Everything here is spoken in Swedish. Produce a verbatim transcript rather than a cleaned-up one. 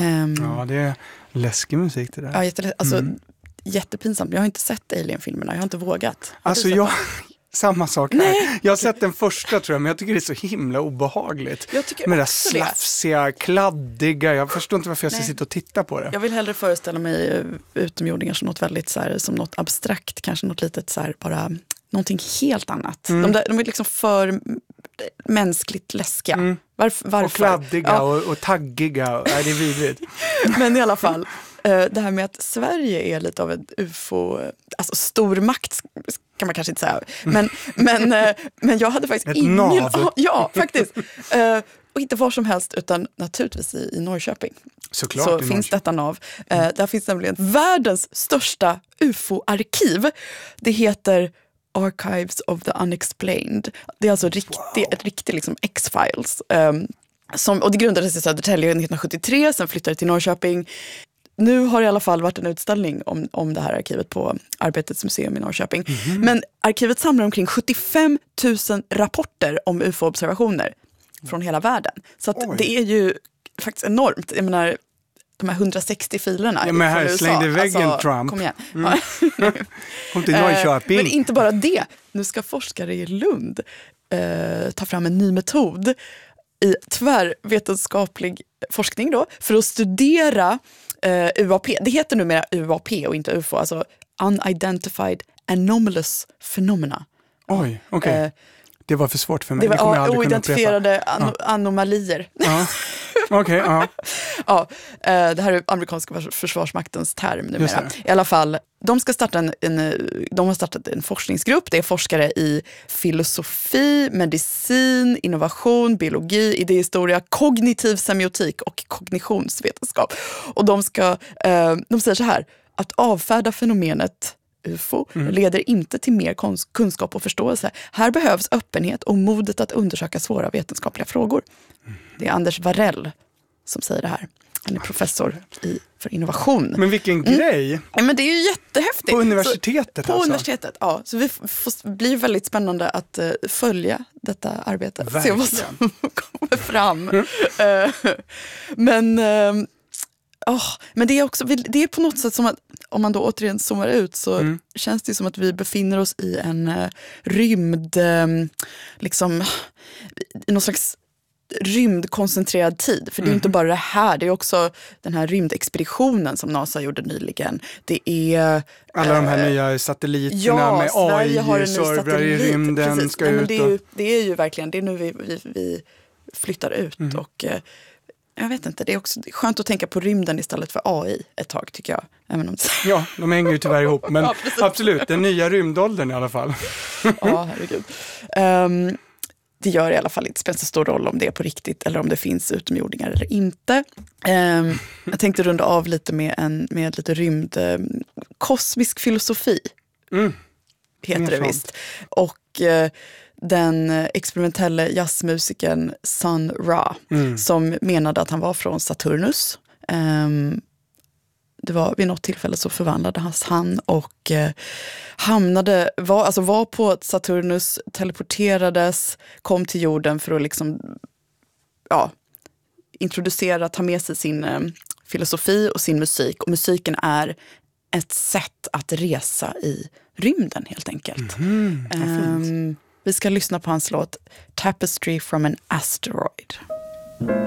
Um, ja, det är läskig musik det där. Ja, jättelä- alltså, mm. jättepinsamt. Jag har inte sett Alien-filmerna, jag har inte vågat. Har alltså jag... Samma sak här. Nej. Jag har sett den första tror jag, men jag tycker det är så himla obehagligt. Jag tycker med det där också slafsiga, kladdiga. Jag förstår inte varför jag ska Nej. sitta och titta på det. Jag vill hellre föreställa mig utomjordingar som något väldigt så här, som något abstrakt, kanske något litet så här, bara någonting helt annat. Mm. De, där, de är liksom för mänskligt läskiga. Mm. Varf, varför? Och kladdiga ja. och, och taggiga. Nej, det är vidrigt. Men i alla fall, det här med att Sverige är lite av en U F O, alltså stormakt kan man kanske inte säga. Men, men, men jag hade faktiskt ett ingen... nav. Ja, faktiskt. Och inte var som helst, utan naturligtvis i, i Norrköping. Såklart så i finns Norrköping. detta nav. Mm. Där finns nämligen världens största U F O-arkiv. Det heter Archives of the Unexplained. Det är alltså riktig, wow. ett riktigt liksom X-Files. Um, som, och det grundades i Södertälje nittonhundrasjuttiotre, sen flyttade det till Norrköping. Nu har det i alla fall varit en utställning om, om det här arkivet på Arbetets museum i Norrköping. Mm-hmm. Men arkivet samlar omkring sjuttiofem tusen rapporter om U F O-observationer från hela världen. Så att det är ju faktiskt enormt. Jag menar, de här hundrasextio filerna. Ja, men här slängde väggen alltså, Trump. Kom igen. Mm. Kom till Norrköping. Men inte bara det. Nu ska forskare i Lund eh, ta fram en ny metod i tvärvetenskaplig forskning då, för att studera eh, U A P. Det heter numera U A P och inte U F O, alltså Unidentified Anomalous Phenomena. Oj, okej. Okay. Eh, det var för svårt för mig. Det var ja, oidentifierade an- ja. anomalier. Ja. Okej, okay, ja. ja. Det här är amerikanska försvarsmaktens term numera. I alla fall, de ska starta en, en, de har startat en forskningsgrupp. Det är forskare i filosofi, medicin, innovation, biologi, idéhistoria, kognitiv semiotik och kognitionsvetenskap. Och de ska, de säger så här, att avfärda fenomenet U F O mm. leder inte till mer kons- kunskap och förståelse. Här behövs öppenhet och modet att undersöka svåra vetenskapliga frågor. Mm. Det är Anders Varell som säger det här. Han är professor i, för innovation. Men vilken mm. grej! Ja, men det är ju jättehäftigt. På universitetet så, På alltså. universitetet, ja. Så det f- blir väldigt spännande att uh, följa detta arbete. Verkligen. Se vad som kommer fram. Mm. Uh, men... Uh, Oh, men det är också det är på något sätt som att om man då återigen zoomar ut så mm. känns det som att vi befinner oss i en uh, rymd uh, liksom i någon slags rymdkoncentrerad tid. För det är mm. inte bara det här, det är också den här rymdexpeditionen som NASA gjorde nyligen. Det är... Alla de här uh, nya satelliterna ja, med A I-servrar i rymden. Precis. Ska Nej, ut men det, är och... ju, det är ju verkligen, det är nu vi, vi, vi flyttar ut mm. och... Uh, jag vet inte, det är också skönt att tänka på rymden istället för A I ett tag tycker jag. Även om... Ja, de hänger ju tyvärr ihop, men ja, absolut, den nya rymdåldern i alla fall. Ja, herregud. Um, det gör i alla fall inte spelar så stor roll om det är på riktigt eller om det finns utomjordingar eller inte. Um, jag tänkte runda av lite med, en, med lite rymd, um, kosmisk filosofi mm. heter det visst. Och... Uh, den experimentella jazzmusikern Sun Ra mm. som menade att han var från Saturnus. Um, det var vid något tillfälle så förvandlades han och uh, hamnade, var, alltså var på Saturnus, teleporterades, kom till jorden för att liksom, ja, introducera, ta med sig sin um, filosofi och sin musik. Och musiken är ett sätt att resa i rymden helt enkelt. Mm, um, Vi ska lyssna på hans låt Tapestry from an Asteroid.